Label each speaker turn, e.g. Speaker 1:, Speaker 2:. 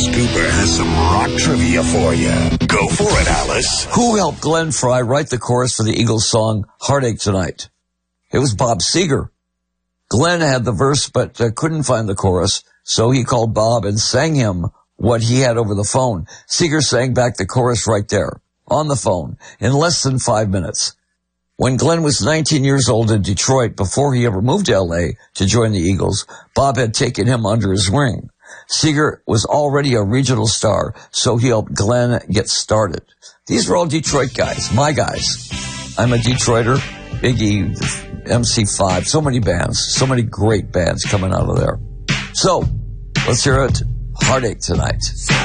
Speaker 1: Alice Cooper has some rock trivia for you. Go for it, Alice.
Speaker 2: Who helped Glenn Frey write the chorus for the Eagles song Heartache Tonight? It was Bob Seger. Glenn had the verse but couldn't find the chorus, so he called Bob and sang him what he had over the phone. Seger sang back the chorus right there, on the phone, in less than 5 minutes. When Glenn was 19 years old in Detroit, before he ever moved to L.A. to join the Eagles, Bob had taken him under his wing. Seger was already a regional star, so he helped Glenn get started. These were all Detroit guys, my guys. I'm a Detroiter, Biggie, MC5, so many bands, so many great bands coming out of there. So, let's hear it. Heartache Tonight.